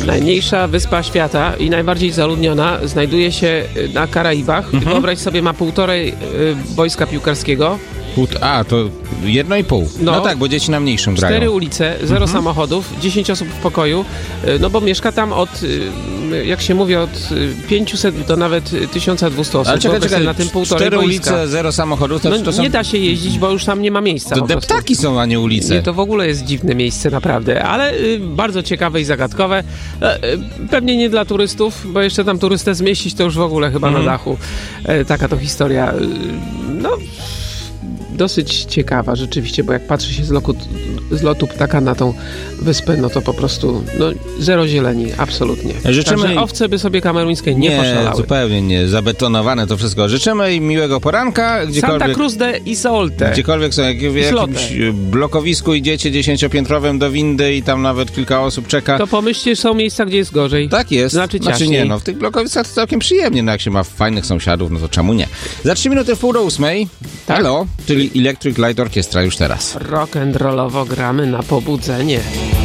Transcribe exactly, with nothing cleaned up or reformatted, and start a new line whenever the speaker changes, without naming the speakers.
Najmniejsza wyspa świata i najbardziej zaludniona znajduje się na Karaibach. Mhm. Wyobraź sobie, ma półtorej y, boiska piłkarskiego.
A, to jedno i pół. No, no tak, bo dzieci na mniejszym grają.
Cztery ulice, zero mhm. samochodów, dziesięć osób w pokoju, no bo mieszka tam od, jak się mówi, od pięciuset do nawet tysiąc dwieście osób.
Ale czekaj, czekaj,
na tym półtorej
cztery
boiska.
ulice, zero samochodów, to,
no,
to są...
nie da się jeździć, bo już tam nie ma miejsca.
To deptaki są, a nie ulice.
Nie, to w ogóle jest dziwne miejsce, naprawdę, ale y, bardzo ciekawe i zagadkowe. Y, pewnie nie dla turystów, bo jeszcze tam turystę zmieścić to już w ogóle chyba mhm. na dachu. Y, taka to historia. Y, no... Dosyć ciekawa rzeczywiście, bo jak patrzy się z, loku, z lotu ptaka na tą wyspę, no to po prostu no, zero zieleni, absolutnie. Życzymy... Także owce by sobie kameruńskie nie, nie poszalały.
Zupełnie nie, zabetonowane to wszystko. Życzymy im miłego poranka. Gdziekolwiek,
Santa Cruz de Isolte.
Gdziekolwiek są, jak w jakimś blokowisku idziecie dziesięciopiętrowym do windy i tam nawet kilka osób czeka.
To pomyślcie, są miejsca, gdzie jest gorzej.
Tak jest.
Znaczy,
znaczy nie, no w tych blokowiskach to całkiem przyjemnie, no jak się ma fajnych sąsiadów, no to czemu nie? Za trzy minuty w pół do ósmej. Tak? Hello, czyli Electric Light Orchestra już teraz.
Rock and rollowo gramy na pobudzenie.